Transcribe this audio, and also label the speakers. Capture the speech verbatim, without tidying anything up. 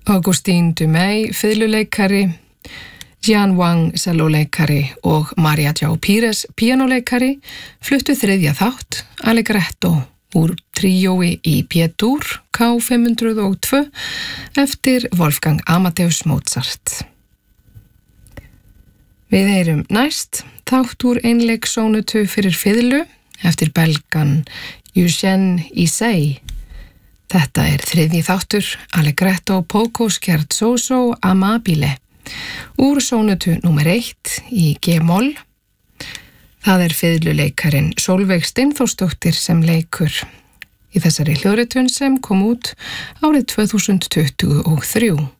Speaker 1: Augustin Dumay, fiðluleikari, Jian Wang, celloleikari og Maria João Pires, píanóleikari, fluttu þriðja þátt, Allegretto, úr tríói í B-dúr, K fimm hundruð og tvö, eftir Wolfgang Amadeus Mozart. Við heyrum næst þátt úr einleiksónutu fyrir fiðlu, eftir belgan Eugène Issei. Þetta er þriðji þáttur, Allegretto poco scherzoso amabile, úr sónutu númer eitt í G-moll. Það er fiðluleikarin Sólveig Steinþórsdóttir sem leikur í þessari hljóðritun sem kom út árið tvö þúsund tuttugu og þrjú.